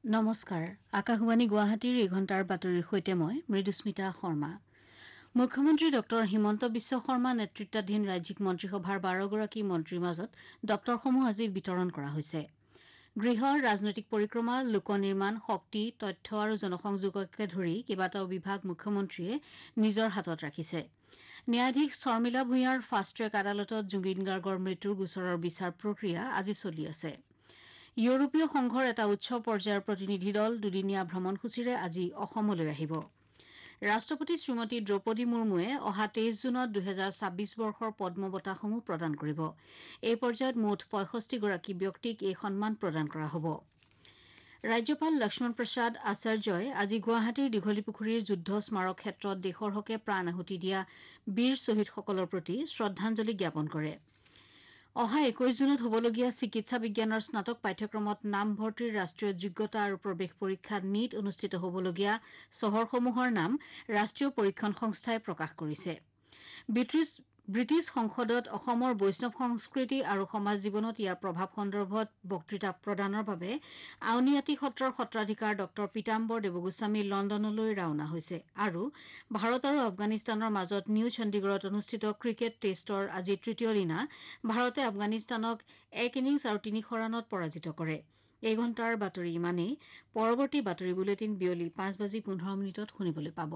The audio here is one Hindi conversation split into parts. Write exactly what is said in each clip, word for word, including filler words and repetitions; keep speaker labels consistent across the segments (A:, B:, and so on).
A: নমস্কাৰ আকাশবাণী গুৱাহাটীৰ এই ঘণ্টাৰ বাতৰিৰ সৈতে মই মৃদুস্মিতা শৰ্মা। মুখ্যমন্ত্ৰী ডক্টৰ হিমন্ত বিশ্ব শৰ্মা নেতৃত্বাধীন ৰাজ্যিক মন্ত্ৰীসভাৰ বাৰগৰাকী মন্ত্ৰীৰ মাজত দপ্তৰসমূহ আজি বিতৰণ কৰা হৈছে। গৃহ ৰাজনৈতিক পৰিক্ৰমা লোক নিৰ্মাণ শক্তি তথ্য আৰু জনসংযোগকে ধৰি কেইবাটাও বিভাগ মুখ্যমন্ত্ৰীয়ে নিজৰ হাতত ৰাখিছে। ন্যায়াধীশ শৰ্মিলা ভূঞাৰ ফাষ্ট ট্ৰেক আদালতত জুবিন গাৰ্গৰ মৃত্যুৰ গোচৰৰ বিচাৰ প্ৰক্ৰিয়া আজি চলি আছে। ইউৰোপীয় সংঘৰ এটা উচ্চ পৰ্যায়ৰ প্ৰতিনিধি দল দুদিনীয়া ভ্ৰমণসূচীৰে আজি অসমলৈ আহিব। ৰাষ্ট্ৰপতি শ্ৰীমতী দ্ৰৌপদী মুৰ্মুৱে অহা তেইছ জুনত দুহেজাৰ ছাব্বিছ বৰ্ষৰ পদ্ম বঁটাসমূহ প্ৰদান কৰিব। এই পৰ্যায়ত মুঠ পঁয়ষষ্ঠিগৰাকী ব্যক্তিক এই সন্মান প্ৰদান কৰা হ'ব। ৰাজ্যপাল লক্ষ্মণ প্ৰসাদ আচাৰ্যই আজি গুৱাহাটীৰ দীঘলীপুখুৰীৰ যুদ্ধ স্মাৰক ক্ষেত্ৰত দেশৰ হকে প্ৰাণ আহুতি দিয়া বীৰ শ্বহীদসকলৰ প্ৰতি শ্ৰদ্ধাঞ্জলি জ্ঞাপন কৰে। অহা একৈশ জুনত হ'বলগীয়া চিকিৎসা বিজ্ঞানৰ স্নাতক পাঠ্যক্ৰমত নামভৰ্তিৰ ৰাষ্ট্ৰীয় যোগ্যতা আৰু প্ৰৱেশ পৰীক্ষা নীট অনুষ্ঠিত হ'বলগীয়া চহৰসমূহৰ নাম ৰাষ্ট্ৰীয় পৰীক্ষণ সংস্থাই প্ৰকাশ কৰিছে। ব্ৰিটিছ সংসদত অসমৰ বৈষ্ণৱ সংস্কৃতি আৰু সমাজ জীৱনত ইয়াৰ প্ৰভাৱ সন্দৰ্ভত বক্তৃতা প্ৰদানৰ বাবে আউনীআটী সত্ৰৰ সত্ৰাধিকাৰ ডক্টৰ পীতাম্বৰ দেৱগোস্বামী লণ্ডনলৈ ৰাওনা হৈছে আৰু ভাৰত আৰু আফগানিস্তানৰ মাজত নিউ চণ্ডীগড়ত অনুষ্ঠিত ক্ৰিকেট টেষ্টৰ আজি তৃতীয় দিনা ভাৰতে আফগানিস্তানক এক ইনিংছ আৰু তিনিশ ৰানত পৰাজিত কৰে। এই ঘণ্টাৰ বাতৰি ইমানেই। পৰৱৰ্তী বাতৰি বুলেটিন বিয়লি পাঁচ বাজি পোন্ধৰ মিনিটত শুনিবলৈ পাব।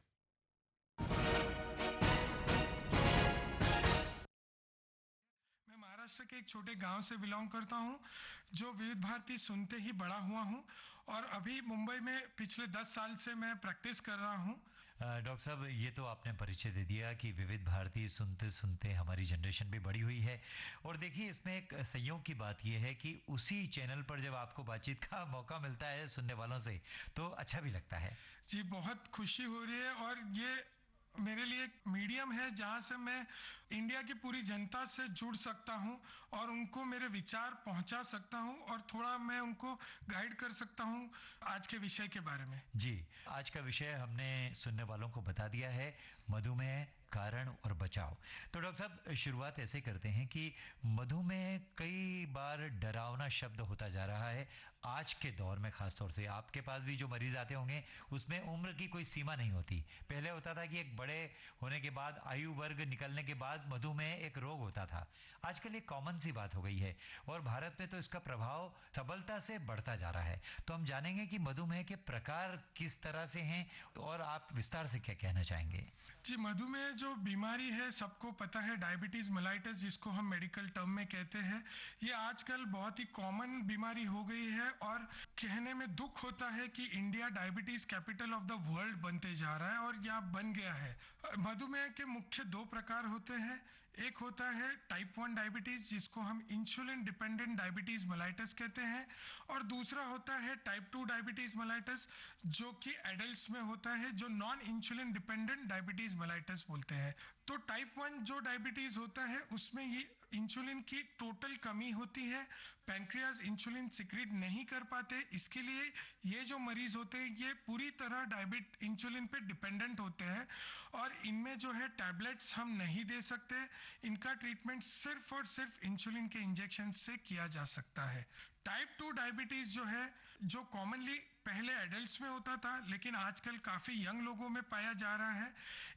B: मैं महाराष्ट्र के एक छोटे गांव से बिलोंग करता हूं, जो विविध भारती सुनते ही बड़ा हुआ हूं और अभी मुंबई में पिछले दस साल से मैं प्रैक्टिस कर रहा हूं।
C: डॉक्टर साहब, ये तो आपने परिचय दे दिया कि विविध भारती सुनते सुनते हमारी जनरेशन भी बड़ी हुई है और देखिए इसमें एक संयोग की बात यह है कि उसी चैनल पर जब आपको बातचीत का मौका मिलता है सुनने वालों से तो अच्छा भी लगता है।
B: जी, बहुत खुशी हो रही है और ये मेरे लिए एक मीडियम है जहां से मैं इंडिया की पूरी जनता से जुड़ सकता हूं और उनको मेरे विचार पहुंचा सकता हूं और थोड़ा मैं उनको गाइड कर सकता हूं आज के विषय के बारे में।
C: जी, आज का विषय हमने सुनने वालों को बता दिया है, मधुमेह कारण और बचाव। तो डॉक्टर साहब शुरुआत ऐसे करते हैं कि मधुमेह कई बार डरावना शब्द होता जा रहा है आज के दौर में, खासतौर से आपके पास भी जो मरीज आते होंगे उसमें उम्र की कोई सीमा नहीं होती। पहले होता था कि एक बड़े होने के बाद आयु वर्ग निकलने के बाद मधुमेह एक रोग होता था। आजकल एक कॉमन सी बात हो गई है और भारत में तो इसका प्रभाव सबलता से बढ़ता जा रहा है। तो हम जानेंगे कि मधुमेह के प्रकार किस तरह से हैं और आप विस्तार से क्या कहना चाहेंगे।
B: जी, मधुमेह जो बीमारी है सबको पता है, डायबिटीज मेलाइटस जिसको हम मेडिकल टर्म में कहते हैं, ये आजकल बहुत ही कॉमन बीमारी हो गई है और कहने में दुख होता है कि India diabetes capital of the world बनते जा रहा है और यह बन गया है। मधुमेह के मुख्य दो प्रकार होते हैं। एक होता है टाइप वन डायबिटीज जिसको हम इंसुलिन डिपेंडेंट डायबिटीज मेलाइटस कहते हैं और दूसरा होता है टाइप टू डायबिटीज मेलाइटस जो कि एडल्ट्स में होता है, जो non insulin dependent diabetes mellitus बोलते हैं। तो टाइप वन जो डायबिटीज होता है उसमें ये इंसुलिन की टोटल कमी होती है, पैंक्रियाज इंसुलिन सिक्रीट नहीं कर पाते, इसके लिए ये जो मरीज होते हैं ये पूरी तरह डायबिट इंसुलिन पे डिपेंडेंट होते हैं और इनमें जो है टैबलेट्स हम नहीं दे सकते। इनका ट्रीटमेंट सिर्फ और सिर्फ इंसुलिन के इंजेक्शन से किया जा सकता है। टाइप टू डायबिटीज जो है, जो कॉमनली पहले एडल्ट्स में होता था लेकिन आजकल काफी यंग लोगों में पाया जा रहा है।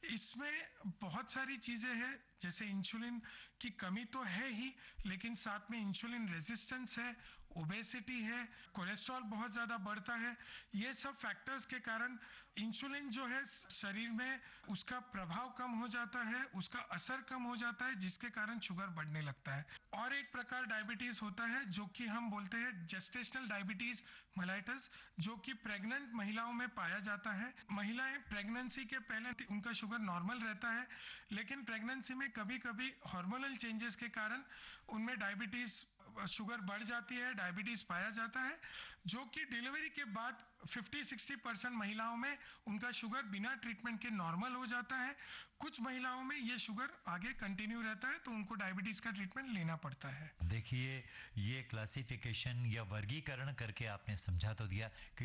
B: इसमें बहुत सारी चीजें हैं, जैसे इंसुलिन की कमी तो है ही लेकिन साथ में इंसुलिन रेजिस्टेंस है, ओबेसिटी है, कोलेस्ट्रॉल बहुत ज्यादा बढ़ता है। ये सब फैक्टर्स के कारण इंसुलिन जो है शरीर में उसका प्रभाव कम हो जाता है, उसका असर कम हो जाता है, जिसके कारण शुगर बढ़ने लगता है। और एक प्रकार डायबिटीज होता है जो कि हम बोलते हैं जेस्टेशनल डायबिटीज मेलाइटस, जो कि प्रेग्नेंट महिलाओं में पाया जाता है। महिलाएं प्रेगनेंसी के पहले उनका शुगर नॉर्मल रहता है लेकिन प्रेगनेंसी में कभी कभी हार्मोनल चेंजेस के कारण उनमें डायबिटीज शुगर बढ़ जाती है, डायबिटीज पाया जाता है, जो कि डिलीवरी के बाद पचास साठ परसेंट महिलाओं में उनका शुगर बिना ट्रीटमेंट के नॉर्मल हो जाता है। कुछ महिलाओं में ये शुगर आगे कंटिन्यू रहता है तो उनको डायबिटीज का ट्रीटमेंट लेना पड़ता है।
C: देखिए, ये क्लासिफिकेशन या वर्गीकरण करके आपने समझा तो दिया कि